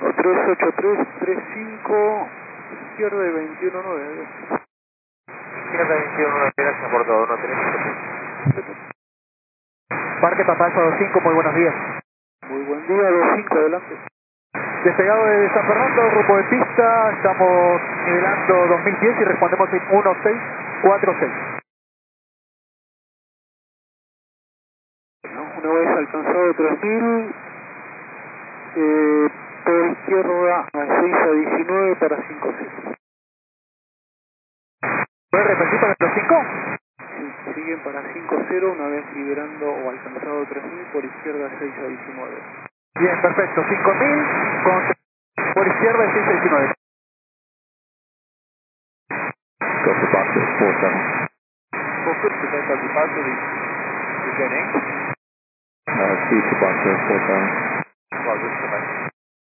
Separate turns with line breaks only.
38335, izquierda y 21.9.
Izquierda 21.9, gracias por todo, 1353.
Parque Papazo 25, muy buenos días.
Muy buen día, 25, adelante.
Despegado de San Fernando, grupo de pista, estamos nivelando 2010 y respondemos en 1646.
Una vez alcanzado 3000, por izquierda a 6 a 19 para 5-0.
¿Puedes repetir para los 5?
Sí, siguen para 5-0 una vez liberando o alcanzado 3000 por izquierda 6 a 19.
Bien, perfecto. 5000 por izquierda y 6 a 19.
Go for boxer 47.
Focus, presenta el paso de beginning.
Speed to boxer 47.